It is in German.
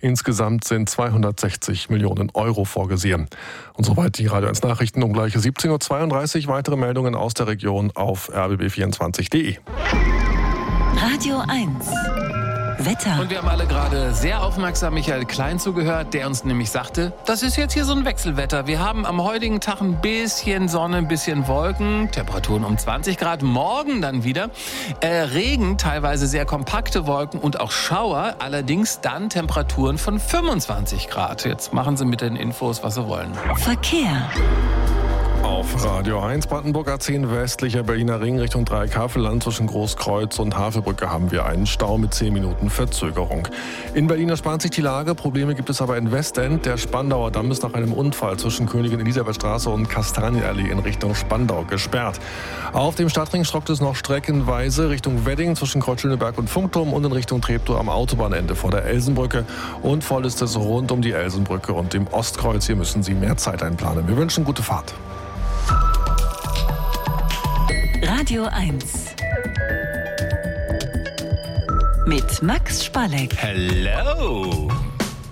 Insgesamt sind 260 Millionen Euro vorgesehen. Und soweit die Radio 1 Nachrichten um gleich 17.32 Uhr. Weitere Meldungen aus der Region auf rbb24.de. Radio 1 Wetter. Und wir haben alle gerade sehr aufmerksam Michael Klein zugehört, der uns nämlich sagte, das ist jetzt hier so ein Wechselwetter. Wir haben am heutigen Tag ein bisschen Sonne, ein bisschen Wolken, Temperaturen um 20 Grad. Morgen dann wieder Regen, teilweise sehr kompakte Wolken und auch Schauer. Allerdings dann Temperaturen von 25 Grad. Jetzt machen Sie mit den Infos, was Sie wollen. Verkehr. Auf Radio 1 Brandenburg A10 westlicher Berliner Ring Richtung Dreieckhavelland zwischen Großkreuz und Havelbrücke haben wir einen Stau mit 10 Minuten Verzögerung. In Berlin erspart sich die Lage, Probleme gibt es aber in Westend. Der Spandauer Damm ist nach einem Unfall zwischen Königin Elisabethstraße und Kastanienallee in Richtung Spandau gesperrt. Auf dem Stadtring stockt es noch streckenweise Richtung Wedding zwischen Kreuz Schöneberg und Funkturm und in Richtung Treptow am Autobahnende vor der Elsenbrücke. Und voll ist es rund um die Elsenbrücke und dem Ostkreuz. Hier müssen Sie mehr Zeit einplanen. Wir wünschen gute Fahrt. Radio 1 mit Max Spalleck. Hello!